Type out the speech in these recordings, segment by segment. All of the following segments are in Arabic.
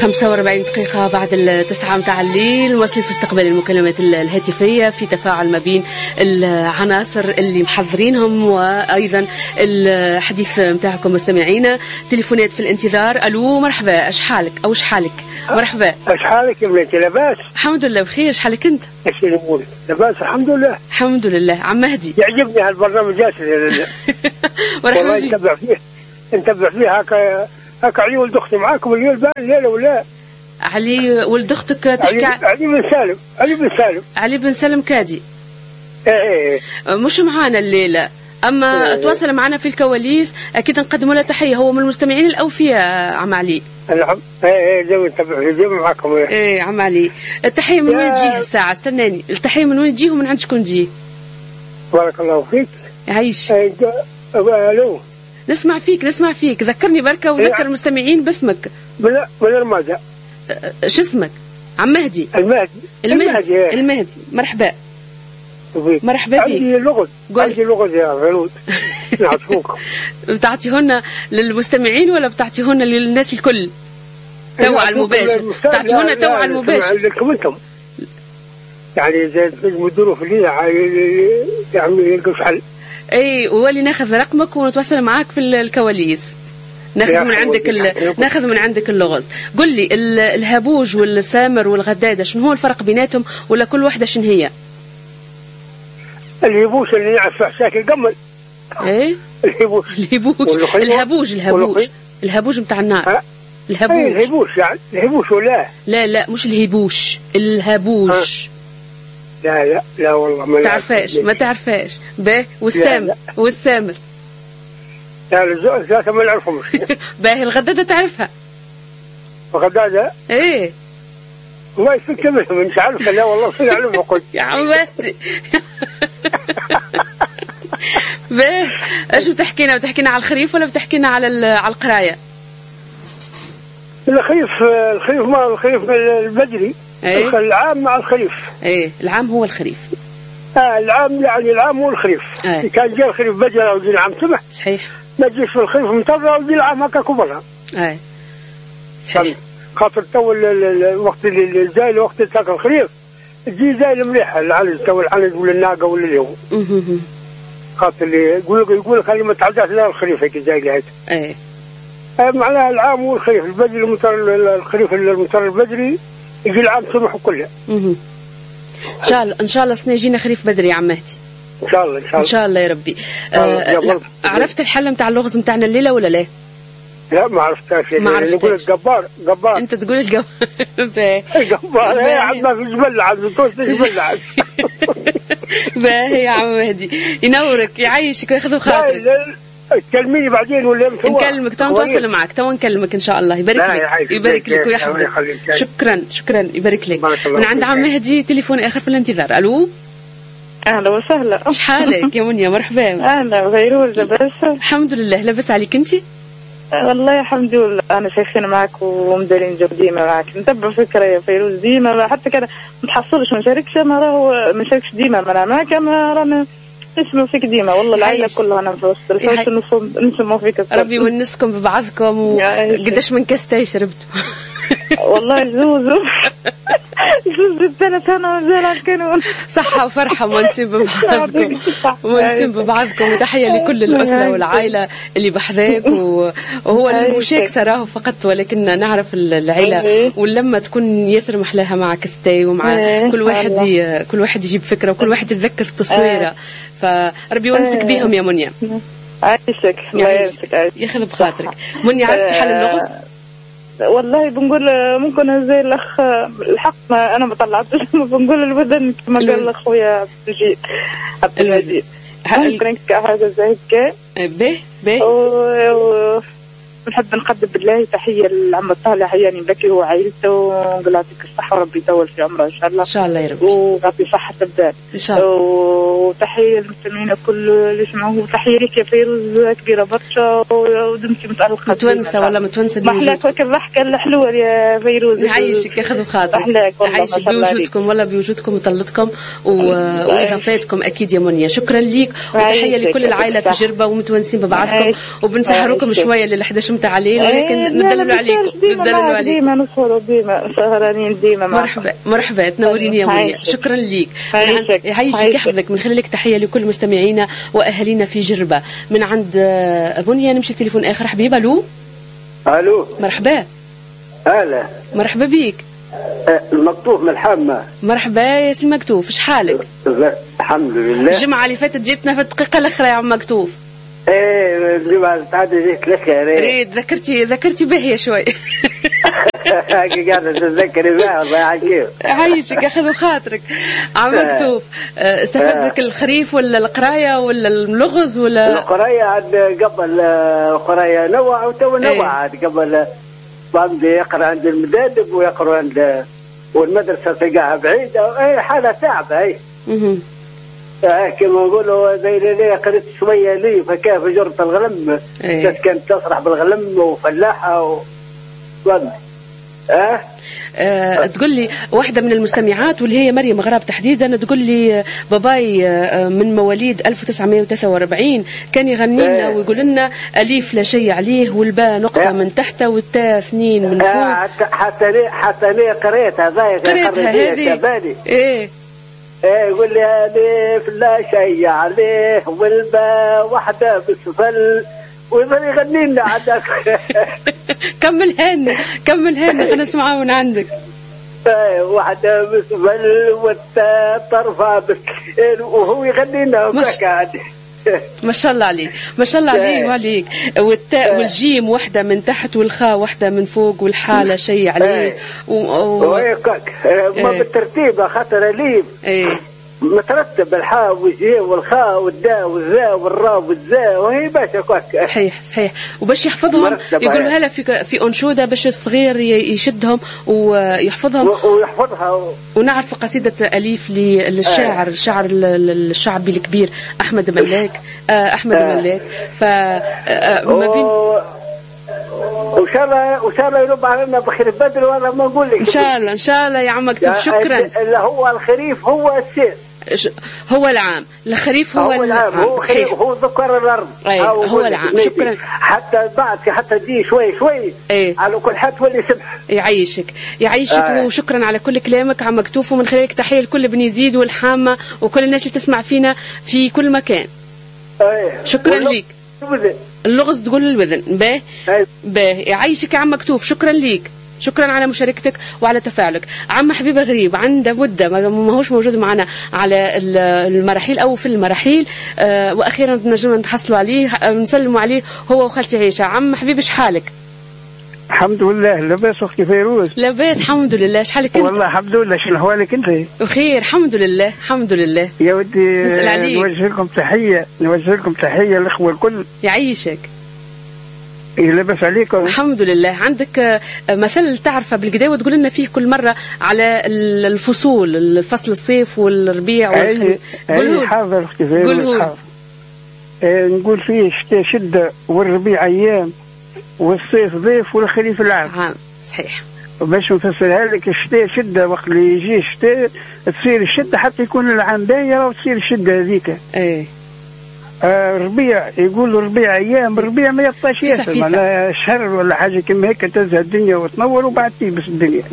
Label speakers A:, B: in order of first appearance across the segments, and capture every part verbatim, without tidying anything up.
A: خمسة وأربعين دقيقة بعد التسعة متاع الليل، واصلين في استقبال المكالمات الهاتفية في تفاعل ما بين العناصر اللي محضرينهم وأيضا الحديث متاعكم مستمعينا. تليفونات في الانتظار. ألو مرحبا، اش حالك أو اش حالك؟ مرحبا،
B: اش حالك يا بنتي؟ لاباس؟
A: الحمد لله بخير، اش حالك أنت؟
B: اش الأمور؟ لاباس الحمد لله.
A: الحمد لله. عم مهدي
B: يعجبني هالبرنامج ياسر. والله نتبع فيه نتبع فيه هكا هكا. علي ولد اختي معاكم اليوم بان الليله ولا؟
A: علي ولد اختك تحكي؟
B: علي, علي بن سالم. علي بن سالم
A: علي بن سالم كادي.
B: ايه ايه
A: مش معانا الليله، اما إيه تواصل معنا في الكواليس اكيد نقدم له تحيه. هو من المستمعين الاوفياء عم علي.
B: نعم ايه ايه زي نتبع زي معاكم. ايه
A: ايه عم علي، التحيه من وين تجيه الساعه؟ استناني، التحيه من وين تجيه ومن عند شكون تجيه؟
B: بارك الله فيك.
A: عايش.
B: ايه الو،
A: نسمع فيك نسمع فيك. ذكرني بركه وذكر إيه؟ المستمعين باسمك.
B: من من الماذا؟
A: شو اسمك؟ عم مهدي.
B: المهدي.
A: المهدي المهدي, المهدي. مرحبا مرحبا بك.
B: عندي لغز عندي لغز يا غنود نعرفوكم.
A: بتعطيهن للمستمعين ولا بتعطيهن للناس الكل؟ تو على المباشر بتعطيهن تو على المباشر
B: لكم انتم يعني زي المدير في الليل يعني يلقوا حل.
A: اي وولي ناخذ رقمك ونتواصل معاك في الكواليس. ناخذ من عندك ال... ناخذ من عندك اللغز. قل لي الهبوج والسامر والغداده شنو هو الفرق بيناتهم ولا كل واحده شنو هي؟
B: الهبوش اللي يعرف حساك القمل.
A: ايه
B: الهبوش
A: الهبوش الهبوج الهبوج الهبوج نتاع النار. الهبوج
B: ايه الهبوش يعني الهبوش ولا لا
A: لا مش الهبوش، الهبوج.
B: لا لا لا والله ما
A: تعرفاش ما تعرفاش. به والسامر والسامر
B: لا لا ما نعرفهمش.
A: باهي الغداده تعرفها؟
B: الغداده
A: ايه
B: والله فيك منهم مش عارفه. لا والله فين اعرفها قلت
A: يا عمتي. باهي ايش بتحكينا؟ بتحكينا على الخريف ولا بتحكينا على على القرايه؟
B: الخريف الخريف ما الخريف البدري.
A: ايه
B: العام مع الخريف.
A: ايه العام هو الخريف.
B: اه العام يعني العام هو الخريف.
A: ايه
B: كان جاء الخريف بدري او جاء العام سمح.
A: صحيح.
B: ما تجيش في الخريف مطرة ودي العام هكا كبرها.
A: ايه صحيح.
B: خاطر تو الوقت اللي جاي الوقت تاع الخريف تجي زي المليحه العنز تو العنز ولا الناقه ولا اليوم. خاطر اللي يقول لك يقول لك خلي ما تعداش لا الخريف هيك جاي لهذا.
A: ايه
B: معناها العام هو الخريف البدري المطر الخريف المطر البدري يجي العام سمح كله.
A: ان شاء الله ان شاء الله السنه يجينا خريف بدري يا عم مهدي.
B: ان شاء الله ان شاء الله
A: ان شاء الله يا ربي. آه عرفت الحل نتاع اللغز نتاعنا الليله ولا لا؟
B: لا ما عرفتهاش. نقول الجبار جبار.
A: انت تقول الجبار.
B: جبار ايه عندنا في جبل عند توست جبل عند.
A: باهي يا عم مهدي ينورك يعيشك وياخذ خاطرك.
B: تكلميني بعدين ولا امتى؟
A: نكلمك تو نتواصل معك تو نكلمك ان شاء الله. يبارك لك يبارك لك ويحفظك. شكرا شكرا يبارك لك. من عند عم مهدي تليفون اخر في الانتظار. الو
C: اهلا وسهلا.
A: اش حالك يا منيا؟ مرحبا.
C: اهلا فيروز لاباس؟
A: الحمد لله. لاباس عليك انت؟
C: والله الحمد لله انا شايفين معك ومدارين جو ديما معك. نتبع فكره يا فيروز ديما حتى كان ما تحصلش ما نشاركش ما راهو ما نشاركش ديما ما معك اما رانا نسمعوا فيك ديما. والله العائله كلها انا في وسط الفاش نسمعوا فيك.
A: ربي يونسكم ببعضكم. وقداش من كاس تاي شربتوا؟
C: والله زوزو زوز ثلاث انا مازال كانوا
A: صحه وفرحه ونسيب ببعضكم ونسيب ببعضكم. وتحيه لكل الاسره والعائله اللي بحذاك. وهو المشاكسه راهو فقط ولكن نعرف العيله واللمه تكون ياسر محلاها مع كستاي ومع كل واحد كل واحد يجيب فكره وكل واحد يتذكر التصويره. فربي يونسك بيهم يا منيا.
C: عايشك الله يعيشك
A: ياخذ بخاطرك. منيا عرفتي حل اللغز؟
C: والله بنقول ممكن زي الاخ الحق ما انا ما طلعتش. بنقول الودن كما قال اخويا عبد المجيد عبد المجيد ممكن حاجه زي هيك.
A: به به
C: ونحب نقدم بالله تحيه للعم طالع يعني بكي وعائلته ونقول يعطيك الصحه وربي يطول في عمره ان شاء الله.
A: ان شاء الله يا رب.
C: ويعطي صحه البال
A: ان شاء الله.
C: وتحية للمستمعين الكل اللي يسمعوه، وتحية لك يا فيروز كبيرة برشا، ودمتي متألقة
A: متونسة ولا متونسة
C: بوجودكم. محلاك وكل الضحكة الحلوة يا فيروز.
A: يعيشك ياخذوا خاطرك، يعيشك بوجودكم ولا بوجودكم وطلتكم وإضافاتكم أكيد يا منيا. شكرا ليك وتحية لكل العائلة في جربة ومتونسين ببعضكم، وبنسهروكم شوية لل إحدى عشر متاع الليل، ولكن ندللوا عليكم ندللوا عليكم
C: ديما نسهروا ديما سهرانين ديما.
A: مرحبا مرحبا تنوريني يا منيا. شكرا ليك، يعيشك يحفظك. من خلالك تحية لكل مستمعينا وأهالينا في جربة. من عند منيا نمشي التليفون آخر. حبيبة الو
D: الو
A: مرحبا.
D: اهلا
A: مرحبا بيك.
D: المكتوف من الحامة.
A: مرحبا يا سي مكتوف، اش حالك؟
D: الحمد لله.
A: الجمعة اللي فاتت جيتنا في الدقيقة الأخرى يا عم مكتوف.
D: ايه الجمعة اللي فاتت جيت الأخرى.
A: ريت ذكرتي ذكرتي باهية شوي.
D: قاعدة تتذكري بها الله يعافيك.
A: عايشك أخذوا خاطرك. عم مكتوف استفزك الخريف ولا القراية ولا اللغز ولا؟
D: القراية عاد قبل القراية نوع وتو نوع عاد قبل بعض يقرأ عند المدادب ويقرأ عند والمدرسة تلقاها بعيدة. اي حالة صعبة اي. اها كما نقولوا زي اللي قريت شوية لي فكيف جرة الغلم.
A: ايه.
D: كانت تسرح بالغلم وفلاحة و أه؟
A: أه تقول لي واحدة من المستمعات واللي هي مريم غراب تحديدا، تقول لي باباي من مواليد ألف وتسعمائة وثلاثة وأربعين كان يغني لنا أه. ويقول لنا أليف لا شيء عليه والباء نقطة أه. من تحت والتاء اثنين من فوق.
D: أه حتى لي حتى لي قريتها ذاك
A: قريتها هذه. ايه
D: ايه يقول لي أليف لا شيء عليه والباء واحدة بالسفل ويظل يغني لنا عندك.
A: كمل هنا كمل هنا خلينا نسمعها من عندك.
D: واحدة بسبل والتاء طرفة بك وهو يغني لنا وكاك.
A: ما شاء الله عليك ما شاء الله عليه وعليك. والتاء والجيم واحدة من تحت والخاء واحدة من فوق والحالة شيء عليه و... و...
D: ما بالترتيب خاطر أليف.
A: ايه
D: مترتب الحاء والجيم والخاء والداء والزاء والراء والزاء وهي باشا كوك.
A: صحيح صحيح. وباش يحفظهم يقولوا هلا في في انشوده باش الصغير يشدهم ويحفظهم
D: ويحفظها و...
A: ونعرف قصيده اليف للشاعر الشاعر الشعبي الكبير احمد ملاك. احمد آه. ملاك ف ما بين
D: وان شاء الله وان شاء الله يرب علينا بخير بدر ولا ما نقول لك
A: ان شاء الله ان شاء الله يا عم مكتوب. شكرا.
D: اللي هو الخريف هو السير
A: هو العام الخريف هو,
D: هو العام هو خريف هو ذكر الارض.
A: أيه. هو العام. شكرا.
D: حتى بعد حتى دي شوي شوي.
A: أيه.
D: على كل حد واللي سمح
A: يعيشك يعيشك. آه. وشكرا على كل كلامك عم مكتوف، ومن خلالك تحيه لكل بني يزيد والحامه وكل الناس اللي تسمع فينا في كل مكان.
D: أيه.
A: شكرا ليك. اللغز تقول الوذن. باه باه يعيشك يا عم مكتوف. شكرا ليك شكرا على مشاركتك وعلى تفاعلك. عم حبيبة غريب عنده مدة ما هوش موجود معنا على المراحيل أو في المراحيل. آه وأخيرا نجمنا نتحصلوا عليه نسلموا عليه هو وخالتي عيشة. عم حبيبي شحالك؟
E: الحمد لله. لاباس اختي فيروز؟
A: لاباس الحمد لله. شحالك انت؟
E: والله الحمد لله. شنو احوالك انت؟
A: بخير الحمد لله الحمد لله
E: يا ودي.
A: نسأل عليك.
E: نوجه لكم تحيه نوجه لكم تحيه الاخوه الكل.
A: يعيشك.
E: إيه لاباس عليكم؟
A: الحمد لله. عندك مثل تعرفه بالكدا وتقول لنا فيه كل مره على الفصول الفصل الصيف والربيع والخريف.
E: قولوا حاضر اختي فيروز. آه نقول فيه الشتاء شده والربيع ايام والصيف ضيف والخريف العام.
A: عام صحيح.
E: باش نفسرها لك الشتاء شده وقت اللي يجي الشتاء تصير الشده حتى يكون العام دايره وتصير الشده هذيك.
A: ايه
E: آه ربيع يقولوا ربيع ايام الربيع ما يبقاش ياسر ولا شهر ولا حاجه كما هيك تزهى الدنيا وتنور وبعد تيبس الدنيا.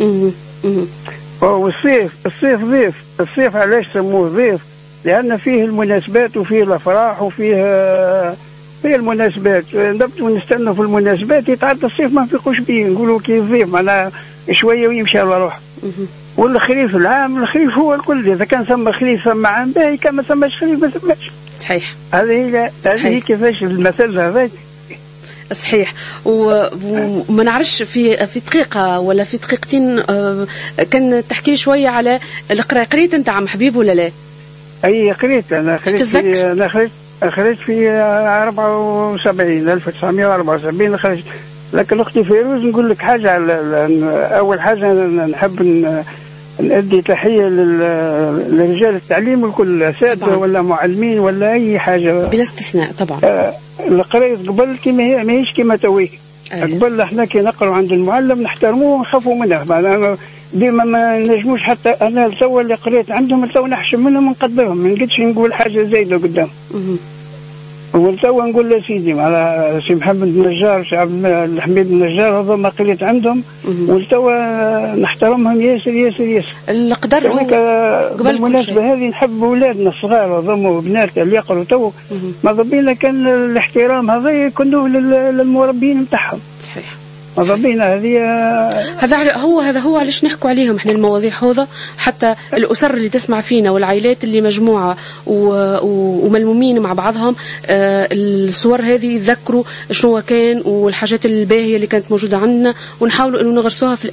E: اها والصيف الصيف ضيف. الصيف علاش سموه ضيف؟ لان فيه المناسبات وفيه الافراح وفيه فيه المناسبات. نبدو نستنى في المناسبات يتعدى الصيف ما نفيقوش بيه نقولوا كيف ضيف معناها شويه ويمشي على روحه. والخريف العام الخريف هو الكل. اذا كان ثم خريف ثم عام باهي كان ما ثماش خريف ما ثماش.
A: صحيح.
E: هذه هي هذه كيفاش المثل هذاك.
A: صحيح. وما نعرفش في في دقيقه ولا في دقيقتين كان تحكي شويه على القرايه. قريت انت عم حبيب ولا لا؟
E: اي قريت. انا قريت في انا قريت خرجت في أربعة وسبعين ألف وتسعمائة وأربعة وسبعين خرجت. لكن اختي فيروز نقول لك حاجه على اول حاجه نحب نأدي تحية للرجال التعليم والكل، أساتذة ولا معلمين ولا أي حاجة
A: بلا استثناء طبعا.
E: آه القراية قبل كما هي ماهيش كما توي. قبل احنا كي نقرأ عند المعلم نحترموه ونخافوا منه، ديما ما نجموش. حتى أنا توا اللي قريت عندهم توا نحشم منهم ونقدرهم، ما نقدش نقول حاجة زايدة قدام. وتوا نقول له سيدي على سي محمد النجار، سي عبد الحميد النجار، هذا ما قريت عندهم وتوا نحترمهم ياسر ياسر ياسر.
A: القدر
E: قبل بالمناسبة هذه نحب أولادنا الصغار هذوما وبنات اللي يقروا تو، ماذا بينا كان الاحترام هذا يكونوا للمربين نتاعهم.
A: صحيح.
E: ماذا بينا هذه
A: هذا هو هذا هو علاش نحكوا عليهم احنا المواضيع هذا، حتى الأسر اللي تسمع فينا والعائلات اللي مجموعة وملمومين مع بعضهم، آه الصور هذه يذكروا شنو كان والحاجات الباهية اللي كانت موجودة عندنا، ونحاولوا انه نغرسوها في